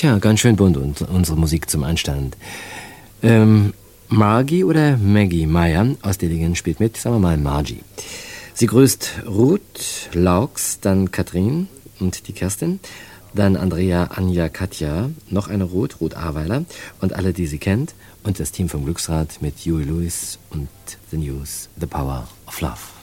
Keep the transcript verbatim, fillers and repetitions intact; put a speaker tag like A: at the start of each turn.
A: Tja, ganz schön bunt und unsere Musik zum Einstand. Ähm, Margie oder Maggie Meyer aus Dillingen spielt mit, sagen wir mal Margie. Sie grüßt Ruth, Laux, dann Katrin und die Kerstin, dann Andrea, Anja, Katja, noch eine Ruth, Ruth Ahrweiler und alle, die sie kennt und das Team vom Glücksrad mit Huey Lewis und The News, The Power of Love.